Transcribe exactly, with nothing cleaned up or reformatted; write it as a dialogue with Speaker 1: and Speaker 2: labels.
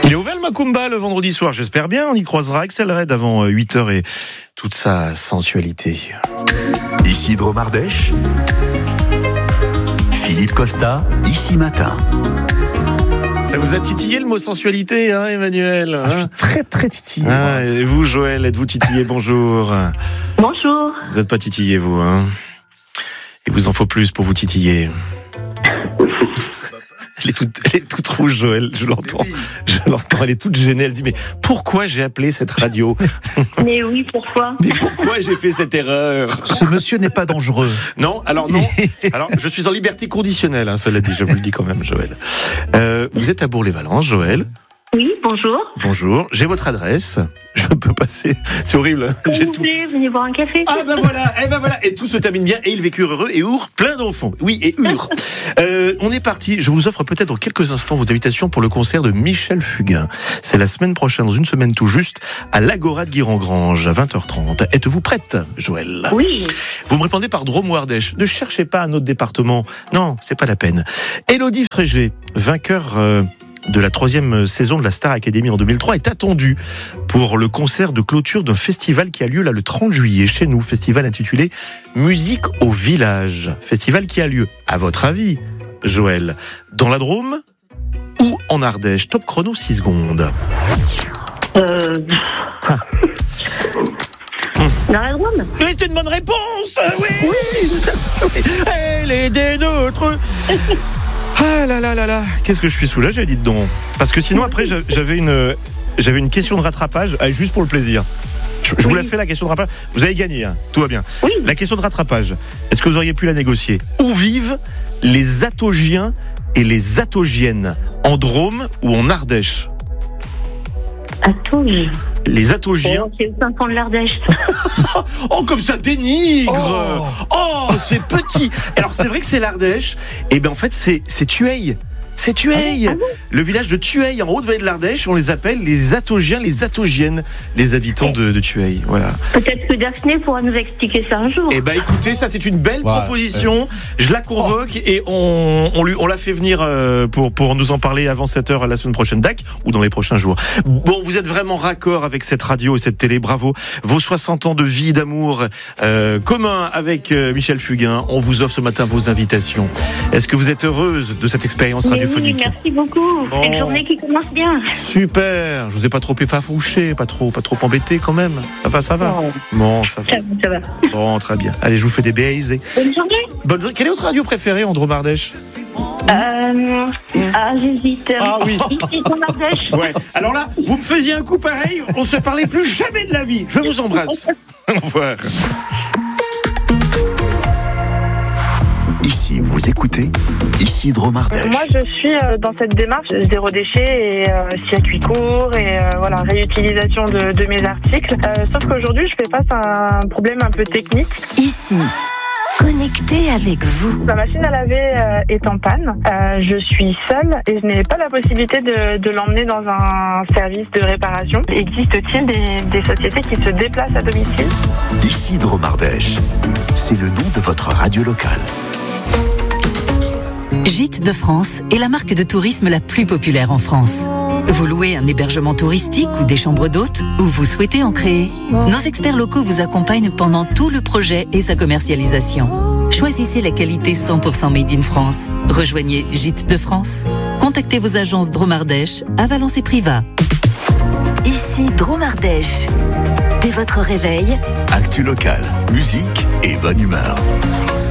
Speaker 1: Il est ouvert le Macumba le vendredi soir, j'espère bien. On y croisera Axel Red avant huit heures et toute sa sensualité.
Speaker 2: Ici Dromardèche, Philippe Costa, ici matin.
Speaker 1: Ça vous a titillé le mot sensualité, hein, Emmanuel, hein?
Speaker 3: Ah, je suis très très titillé.
Speaker 1: Ah, et vous, Joël, êtes-vous titillé? Bonjour.
Speaker 4: Bonjour.
Speaker 1: Vous n'êtes pas titillé, vous, hein? Il vous en faut plus pour vous titiller. Elle est, toute, elle est toute rouge, Joël, je l'entends.
Speaker 3: Oui.
Speaker 1: Je l'entends, elle est toute gênée. Elle dit, mais pourquoi j'ai appelé cette radio?
Speaker 4: Mais oui, pourquoi?
Speaker 1: Mais pourquoi j'ai fait cette erreur?
Speaker 3: Ce monsieur n'est pas dangereux.
Speaker 1: Non, alors non. Alors, je suis en liberté conditionnelle, hein, cela dit, je vous le dis quand même, Joël. Euh, vous êtes à Bourg-les-Valences, Joël.
Speaker 4: Oui, bonjour.
Speaker 1: Bonjour, j'ai votre adresse. Je peux passer. C'est horrible. Hein.
Speaker 4: Quand
Speaker 1: J'ai
Speaker 4: vous
Speaker 1: tout.
Speaker 4: voulez, venez boire un café.
Speaker 1: Ah ben voilà, eh ben voilà, et tout se termine bien, et ils vécurent heureux, et eurent plein d'enfants. Oui, et eurent. Euh, on est parti, je vous offre peut-être dans quelques instants vos invitations pour le concert de Michel Fugain. C'est la semaine prochaine, dans une semaine tout juste, à l'Agora de Guirengrange, à vingt heures trente. Êtes-vous prête, Joël?
Speaker 4: Oui.
Speaker 1: Vous me répondez par Drôme ou Ardèche. Ne cherchez pas un autre département. Non, c'est pas la peine. Élodie Frégé, vainqueur euh, de la troisième saison de la Star Academy en deux mille trois, est attendue pour le concert de clôture d'un festival qui a lieu là le trente juillet chez nous. Festival intitulé Musique au village. Festival qui a lieu, à votre avis, Joël, dans la Drôme ou en Ardèche? Top chrono, six secondes.
Speaker 4: Euh...
Speaker 1: Ah.
Speaker 4: Dans la Drôme.
Speaker 1: Oui, c'est une bonne réponse. Oui, oui. Elle est des nôtres. Ah là là là là, qu'est-ce que je suis soulagé, dites donc. Parce que sinon après j'avais une j'avais une question de rattrapage, ah, juste pour le plaisir. Je, je vous la fais la question de rattrapage. Vous avez gagné, hein, tout va bien.
Speaker 4: Oui.
Speaker 1: La question de rattrapage. Est-ce que vous auriez pu la négocier? Où vivent les Ataugiens et les Ataugiennes, en Drôme ou en Ardèche?
Speaker 4: Attends.
Speaker 1: Les Ataugiens.
Speaker 4: Oh, c'est au fin fond de l'Ardèche.
Speaker 1: Oh, comme ça dénigre. Oh, oh c'est petit. Alors c'est vrai que c'est l'Ardèche. Et ben en fait c'est c'est Tueil. C'est Tueil,
Speaker 4: ah bon
Speaker 1: le village de Tueil, en Haute-Vallée de l'Ardèche. On les appelle les Ataugiens, les Ataugiennes, les habitants de, de Tueil. Voilà.
Speaker 4: Peut-être que Daphné pourra nous expliquer ça un jour.
Speaker 1: Eh ben écoutez, ça c'est une belle
Speaker 3: Voilà.
Speaker 1: proposition. Je la convoque et on, on, lui, on la fait venir euh, pour, pour nous en parler avant sept heures la semaine prochaine, D A C, ou dans les prochains jours. Bon, vous êtes vraiment raccord avec cette radio et cette télé, bravo. Vos soixante ans de vie, d'amour euh, commun avec euh, Michel Fugain. On vous offre ce matin vos invitations. Est-ce que vous êtes heureuse de cette expérience
Speaker 4: Mais
Speaker 1: radiophonique?
Speaker 4: oui, merci beaucoup.
Speaker 1: Bon.
Speaker 4: Une journée qui commence bien.
Speaker 1: Super. Je vous ai pas trop effarouché, pas trop, pas trop embêté quand même. Ça va, ça va.
Speaker 4: Oh.
Speaker 1: Bon, ça va.
Speaker 4: Ça va, ça va.
Speaker 1: Bon, très bien. Allez, je vous fais des baisers.
Speaker 4: Bonne journée.
Speaker 1: Bonne journée. Quelle est votre radio préférée en Drôme-Ardèche?
Speaker 4: Euh... Ah, j'hésite.
Speaker 1: Ah oui.
Speaker 4: Ici, en Ardèche.
Speaker 1: Ouais. Alors là, vous me faisiez un coup pareil, on ne se parlait plus jamais de la vie. Je vous embrasse. Au revoir.
Speaker 2: Ici vous écoutez, ici Dromardèche.
Speaker 5: Moi, je suis euh, dans cette démarche zéro déchet et euh, circuit court et euh, voilà réutilisation de, de mes articles. Euh, sauf qu'aujourd'hui, je fais face à un problème un peu technique.
Speaker 6: Ici, connecté avec vous.
Speaker 5: La machine à laver euh, est en panne. Euh, je suis seule et je n'ai pas la possibilité de, de l'emmener dans un service de réparation. Existe-t-il des, des sociétés qui se déplacent à domicile?
Speaker 2: Ici Dromardèche, c'est le nom de votre radio locale.
Speaker 6: Gîtes de France est la marque de tourisme la plus populaire en France. Vous louez un hébergement touristique ou des chambres d'hôtes ou vous souhaitez en créer? Nos experts locaux vous accompagnent pendant tout le projet et sa commercialisation. Choisissez la qualité cent pour cent made in France. Rejoignez Gîtes de France. Contactez vos agences Dromardèche à Valence et Privas. Ici Dromardèche. Dès votre réveil,
Speaker 2: Actu locale, musique et bonne humeur.